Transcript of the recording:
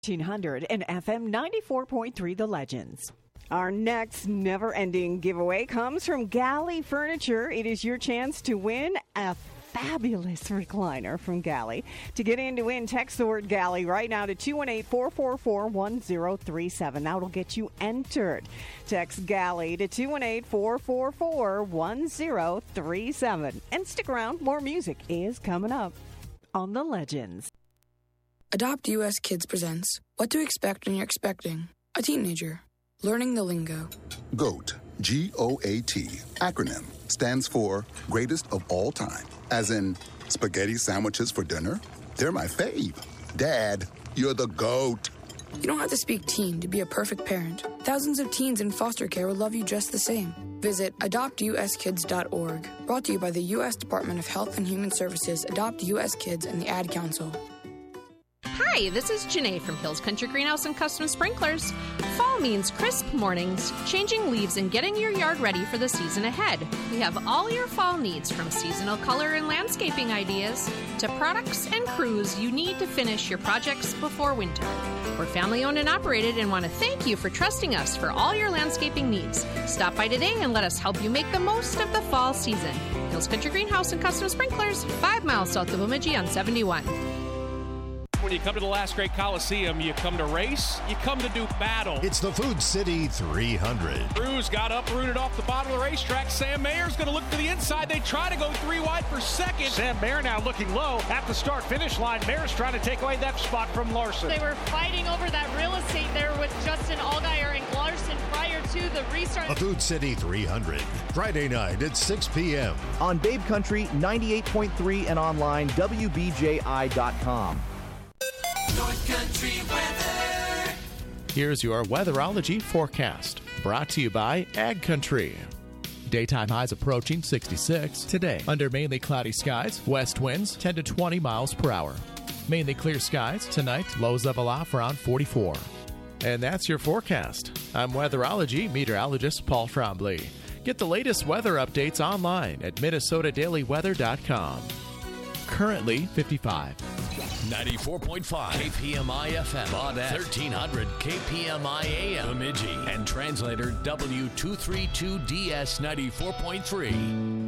1300 and FM 94.3 The Legends. Our next never-ending giveaway comes from Galley Furniture. It is your chance to win a fabulous recliner from Galley. To get in to win, text the word Galley right now to 218-444-1037. That'll get you entered. Text Galley to 218-444-1037. And stick around, more music is coming up on The Legends. Adopt US Kids presents What to Expect When You're Expecting a Teenager. Learning the lingo. GOAT, G-O-A-T, acronym, stands for Greatest of All Time. As in, spaghetti sandwiches for dinner? They're my fave. Dad, you're the GOAT. You don't have to speak teen to be a perfect parent. Thousands of teens in foster care will love you just the same. Visit adoptuskids.org. Brought to you by the U.S. Department of Health and Human Services, Adopt U.S. Kids, and the Ad Council. Hi, this is Janae from Hills Country Greenhouse and Custom Sprinklers. Fall means crisp mornings, changing leaves, and getting your yard ready for the season ahead. We have all your fall needs, from seasonal color and landscaping ideas to products and crews you need to finish your projects before winter. We're family owned and operated and want to thank you for trusting us for all your landscaping needs. Stop by today and let us help you make the most of the fall season. Hills Country Greenhouse and Custom Sprinklers, 5 miles south of Bemidji on 71. When you come to the Last Great Coliseum, you come to race, you come to do battle. It's the Food City 300. Cruz got uprooted off the bottom of the racetrack. Sam Mayer's going to look to the inside. They try to go 3 wide for second. Sam Mayer now looking low at the start-finish line. Mayer's trying to take away that spot from Larson. They were fighting over that real estate there with Justin Allgaier and Larson prior to the restart. The Food City 300, Friday night at 6 p.m. on Babe Country 98.3 and online WBJI.com. North Country weather. Here's your weatherology forecast, brought to you by Ag Country. Daytime highs approaching 66 today. Under mainly cloudy skies, west winds 10 to 20 miles per hour. Mainly clear skies tonight, lows level off around 44. And that's your forecast. I'm weatherology meteorologist Paul Trombley. Get the latest weather updates online at minnesotadailyweather.com. Currently 55. 94.5 KPMI FM, Baudette, 1300 KPMI AM, Bemidji, and translator W232DS 94.3.